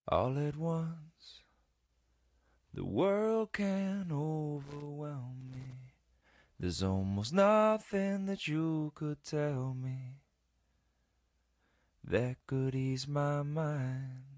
All at once, the world can overwhelm me. There's almost nothing that you could tell me that could ease my mind.